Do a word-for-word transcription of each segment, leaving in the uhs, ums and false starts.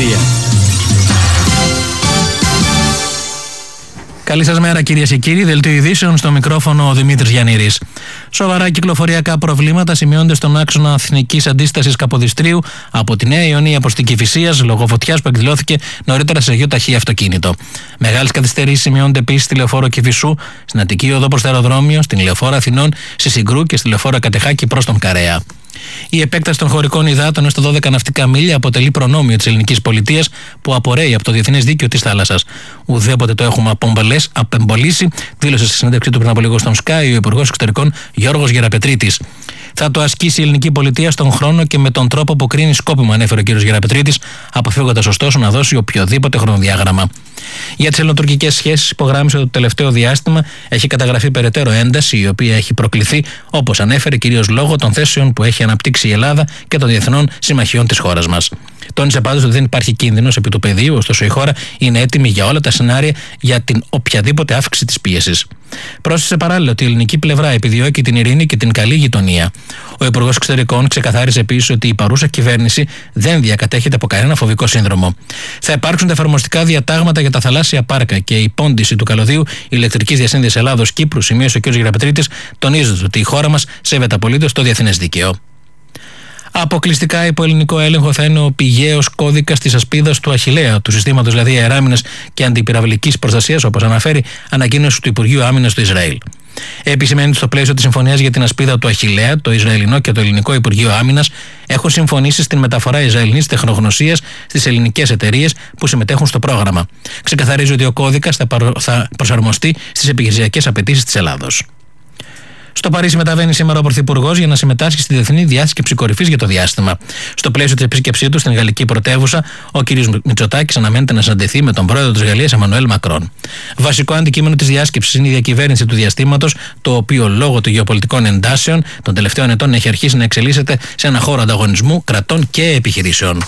ελευθερία. Καλή σας μέρα κυρίες και κύριοι, δελτίο ειδήσεων, στο μικρόφωνο ο Δημήτρης Γιαννήρης. Σοβαρά κυκλοφοριακά προβλήματα σημειώνονται στον άξονα Εθνικής Αντίστασης Καποδιστρίου από τη Νέα Ιωνία προς την Κηφισίας λόγω φωτιάς που εκδηλώθηκε νωρίτερα σε γιο ταχύ αυτοκίνητο. Μεγάλες καθυστερήσεις σημειώνονται επίσης στη λεωφόρο Κηφισού, στην Αττική Οδό προς το αεροδρόμιο, στην λεωφόρο Αθηνών, στη Συγκρού και στη λεωφόρο Κατεχάκη προς τον Καρέα. Η επέκταση των χωρικών υδάτων έως τα δώδεκα ναυτικά μίλια αποτελεί προνόμιο της ελληνικής πολιτείας που απορρέει από το διεθνές δίκαιο της θάλασσας. Ουδέποτε το έχουμε απεμπολίσει, δήλωσε στη συνέντευξή του πριν από λίγο στον Sky ο Υπουργός Εξωτερικών Γιώργος Γεραπετρίτης. Θα το ασκήσει η ελληνική πολιτεία στον χρόνο και με τον τρόπο που κρίνει σκόπιμο, ανέφερε ο κ. Γεραπετρίτης, αποφεύγοντας ωστόσο να δώσει οποιοδήποτε χρονοδιάγραμμα. Για τις ελληνοτουρκικές σχέσεις, υπογράμμισε ότι το τελευταίο διάστημα έχει καταγραφεί περαιτέρω ένταση, η οποία έχει προκληθεί, όπως ανέφερε, κυρίως λόγω των θέσεων που έχει αναπτύξει η Ελλάδα και των διεθνών συμμαχιών της χώρας μας. Τόνισε πάντως ότι δεν υπάρχει κίνδυνος επί του πεδίου, ωστόσο η χώρα είναι έτοιμη για όλα τα σενάρια για την οποιαδήποτε αύξηση της πίεσης. Πρόσθεσε παράλληλα ότι η ελληνική πλευρά επιδιώκει την ειρήνη και την καλή γειτονία. Ο Υπουργός Εξωτερικών ξεκαθάρισε επίσης ότι η παρούσα κυβέρνηση δεν διακατέχεται από κανένα φοβικό σύνδρομο. Θα υπάρξουν τα εφαρμοστικά διατάγματα για τα θαλάσσια πάρκα και η πόντιση του καλωδίου ηλεκτρικής διασύνδεσης Ελλάδος-Κύπρου, σημείωσε ο κ. Γεραπετρίτης, τονίζοντας ότι η χώρα μας σέβεται απολύτως το διεθνές δίκαιο. Αποκλειστικά υπό ελληνικό έλεγχο θα είναι ο πηγαίος κώδικας της ασπίδας του Αχιλλέα, του συστήματος δηλαδή αεράμινας και αντιπυραυλικής προστασίας, όπως αναφέρει ανακοίνωση του Υπουργείου Άμυνας του Ισραήλ. Επισημαίνει ότι στο πλαίσιο της συμφωνίας για την ασπίδα του Αχιλλέα, το Ισραηλινό και το Ελληνικό Υπουργείο Άμυνας έχουν συμφωνήσει στην μεταφορά Ισραηλινής τεχνογνωσίας στις ελληνικές εταιρείες που συμμετέχουν στο πρόγραμμα. Ξεκαθαρίζει ότι ο κώδικας θα προσαρμοστεί στις επιχειρησιακές απαιτήσεις της Ελλάδος. Στο Παρίσι μεταβαίνει σήμερα ο Πρωθυπουργός για να συμμετάσχει στη Διεθνή Διάσκεψη Κορυφής για το διάστημα. Στο πλαίσιο της επίσκεψής του στην γαλλική πρωτεύουσα, ο κ. Μητσοτάκης αναμένεται να συναντηθεί με τον πρόεδρο της Γαλλίας, Εμμανουέλ Μακρόν. Βασικό αντικείμενο της διάσκεψης είναι η διακυβέρνηση του διαστήματος, το οποίο λόγω των γεωπολιτικών εντάσεων των τελευταίων ετών έχει αρχίσει να εξελίσσεται σε ένα χώρο ανταγωνισμού κρατών και επιχειρήσεων.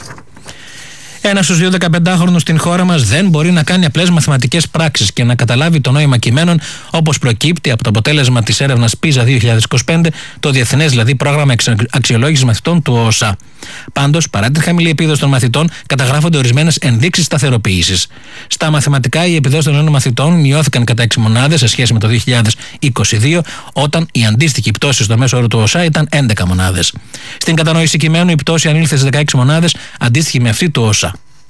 Ένας στους δύο δεκαπεντάχρονους στην χώρα μας δεν μπορεί να κάνει απλές μαθηματικές πράξεις και να καταλάβει το νόημα κειμένων, όπως προκύπτει από το αποτέλεσμα της έρευνας πίζα δύο χιλιάδες είκοσι πέντε, το διεθνές δηλαδή πρόγραμμα αξιολόγησης μαθητών του ΟΣΑ. Πάντως, παρά τη χαμηλή επίδοση των μαθητών, καταγράφονται ορισμένες ενδείξεις σταθεροποίησης. Στα μαθηματικά, οι επιδόσεις των νέων μαθητών μειώθηκαν κατά έξι μονάδες σε σχέση με το δύο χιλιάδες είκοσι δύο, όταν η αντίστοιχη πτώση στο μέσο όρο του ΟΣΑ ήταν έντεκα μονάδες. Στην κατανόηση κειμένου, η πτώση ανήλθε στις δεκαέξι μονάδες, αντίστοιχη με αυτή του ΟΣΑ.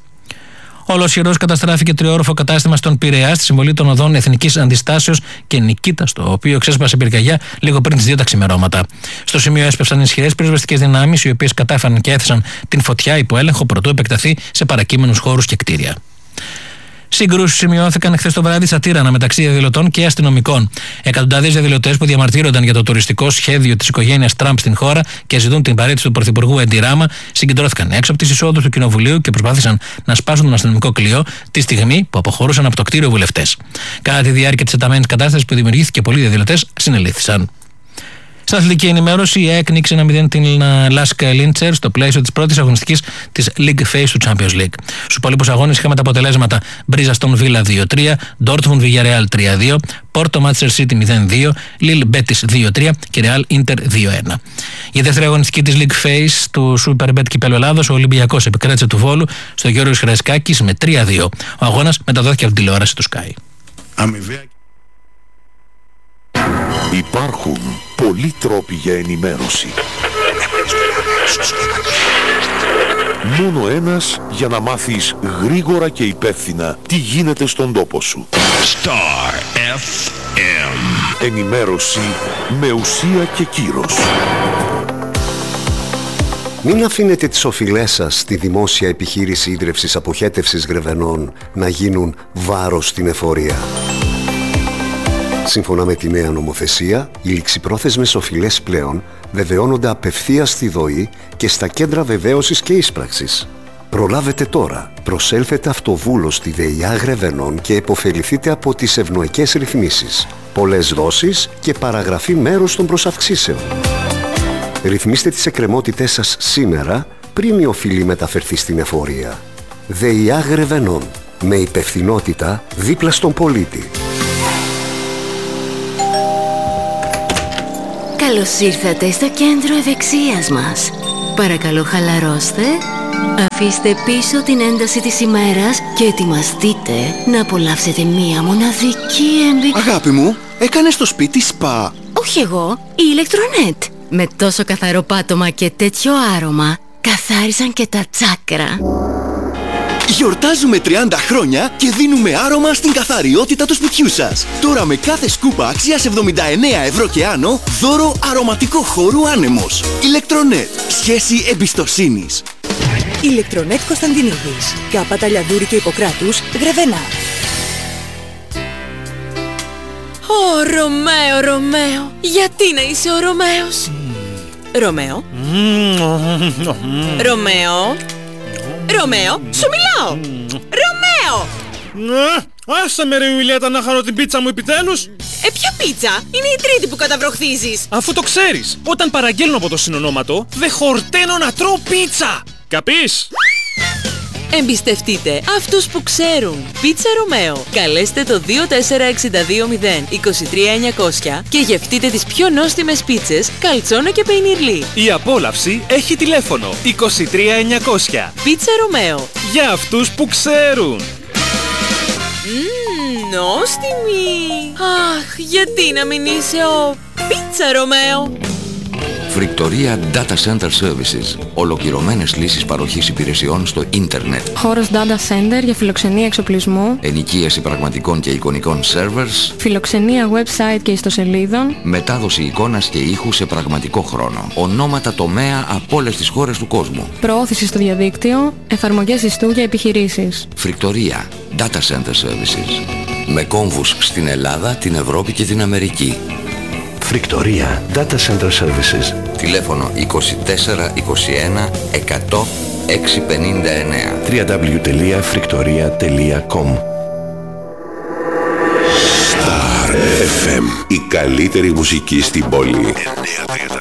Ολοσχερός καταστράφηκε τριόροφο κατάστημα στον Πειραιά στη συμβολή των οδών Εθνικής Αντιστάσεως και Νικήτας, το οποίο ξέσπασε πυρκαγιά λίγο πριν τις δύο τα ξημερώματα. Στο σημείο έσπευσαν ισχυρές πυροσβεστικές δυνάμεις, οι οποίες κατάφεραν και έθεσαν την φωτιά υπό έλεγχο προτού επεκταθεί σε παρακείμενους χώρους και κτίρια. Συγκρούσεις σημειώθηκαν χθες το βράδυ στα Τύρανα μεταξύ διαδηλωτών και αστυνομικών. Εκατοντάδες διαδηλωτές που διαμαρτύρονταν για το τουριστικό σχέδιο της οικογένειας Τραμπ στην χώρα και ζητούν την παρέτηση του Πρωθυπουργού Έντι Ράμα συγκεντρώθηκαν έξω από τις εισόδους του Κοινοβουλίου και προσπάθησαν να σπάσουν τον αστυνομικό κλειό τη στιγμή που αποχωρούσαν από το κτίριο βουλευτές. Κατά τη διάρκεια της εταμένης κατάστασης που δημιουργήθηκε, πολλοί διαδηλωτές συνελήφθησαν. Στην αθλητική ενημέρωση, η ΑΕΚ νίκησε ένα μηδέν την Λάσκα Λίντσερ στο πλαίσιο της πρώτης αγωνιστικής της League Phase του Champions League. Στους υπόλοιπους αγώνες είχαμε τα αποτελέσματα Μπρίζα στον Βίλα δύο τρία, Dortmund Villarreal τρία δύο, Porto Manchester City μηδέν δύο, Lille Betis δύο τρία και Real Inter δύο ένα. Για δεύτερη αγωνιστική της League Phase του Superbet Κυπέλλου Ελλάδος, ο Ολυμπιακός επικράτησε του Βόλου στο Γιώργος Χραϊσκάκης με τρία δύο. Ο αγώνας μεταδόθηκε από την τηλεόραση του Sky. Αμοιβαία. Υπάρχουν πολλοί τρόποι για ενημέρωση. Μόνο ένας για να μάθεις γρήγορα και υπεύθυνα τι γίνεται στον τόπο σου. Star εφ εμ. Ενημέρωση με ουσία και κύρος. Μην αφήνετε τις οφειλές σας στη δημόσια επιχείρηση ίδρευσης αποχέτευσης Γρεβενών να γίνουν βάρος στην εφορία. Σύμφωνα με τη νέα νομοθεσία, οι ληξιπρόθεσμες οφειλές πλέον βεβαιώνονται απευθείας στη ΔΟΗ και στα κέντρα βεβαίωσης και ίσπραξης. Προλάβετε τώρα. Προσέλθετε αυτοβούλος στη ΔΕΙΑ Γρεβενών και επωφεληθείτε από τις ευνοϊκές ρυθμίσεις. Πολλές δόσεις και παραγραφή μέρους των προσαυξήσεων. Ρυθμίστε τις εκκρεμότητές σας σήμερα πριν η οφειλή μεταφερθεί στην εφορία. ΔΕΙΑ Γρεβενών. Με υπευθυνότητα δίπλα στον πολίτη. Καλώς ήρθατε στο κέντρο ευεξίας μας. Παρακαλώ χαλαρώστε Αφήστε πίσω την ένταση της ημέρας και ετοιμαστείτε να απολαύσετε μία μοναδική εμπειρία. Αγάπη μου, έκανες στο σπίτι σπα? Όχι εγώ, η Ηλεκτρονέτ. Με τόσο καθαρό πάτωμα και τέτοιο άρωμα, καθάρισαν και τα τσάκρα. Γιορτάζουμε τριάντα χρόνια και δίνουμε άρωμα στην καθαριότητα του σπιτιού σας. Τώρα με κάθε σκούπα αξίας εβδομήντα εννέα ευρώ και άνω, δώρο αρωματικό χώρου άνεμος. Ηλεκτρονέτ. Σχέση εμπιστοσύνης. Ηλεκτρονέτ Κωνσταντινίδης. Κάπα Ταλιαδούρη και Ιπποκράτους, Γρεβενά. Ω, Ρωμαίο, Ρωμαίο, γιατί να είσαι ο Ρωμαίος? Ρωμαίο. Ρωμαίο. Ρωμαίο, σου μιλάω. Ρωμαίο. Άσε με ρε Ιουλιέτα να χαρώ την πίτσα μου επιτέλους. Ε, ποια πίτσα? Είναι η τρίτη που καταβροχθίζεις. Αφού το ξέρεις, όταν παραγγέλνω από το συνονόματο, δεν χορταίνω να τρώω πίτσα. Καπείς? Εμπιστευτείτε αυτούς που ξέρουν. Πίτσα Ρωμαίο. Καλέστε το δύο τέσσερα έξι δύο μηδέν είκοσι τρία εννιακόσια και γευτείτε τις πιο νόστιμες πίτσες καλτσόνο και πεϊνιρλί. Η απόλαυση έχει τηλέφωνο είκοσι τρία εννιακόσια. Πίτσα Ρωμαίο. Για αυτούς που ξέρουν. Μμμ, νόστιμη. Αχ, γιατί να μην είσαι ο Πίτσα Ρωμαίο? Φρικτορία Data Center Services. Ολοκληρωμένες λύσεις παροχής υπηρεσιών στο ίντερνετ. Χώρος Data Center για φιλοξενία εξοπλισμού. Ενοικίαση πραγματικών και εικονικών servers. Φιλοξενία website και ιστοσελίδων. Μετάδοση εικόνας και ήχου σε πραγματικό χρόνο. Ονόματα τομέα από όλες τις χώρες του κόσμου. Προώθηση στο διαδίκτυο. Εφαρμογές ιστού για επιχειρήσεις. Φρικτορία Data Center Services. Με κόμβους στην Ελλάδα, την Ευρώπη και την Αμερική. Φρικτορία Data Center Services. Τηλέφωνο είκοσι τέσσερα είκοσι ένα εκατό εξακόσια πενήντα εννέα. double-u double-u double-u τελεία φρικτορία τελεία com. Star εφ εμ, η καλύτερη μουσική στην πόλη. εννιά